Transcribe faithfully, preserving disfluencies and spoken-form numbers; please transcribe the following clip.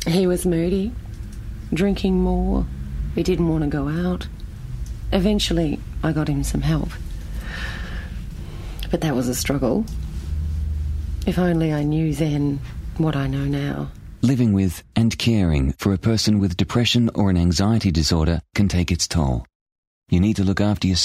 He was moody, drinking more. He didn't want to go out. Eventually, I got him some help. But that was a struggle. If only I knew then what I know now. Living with and caring for a person with depression or an anxiety disorder can take its toll. You need to look after yourself.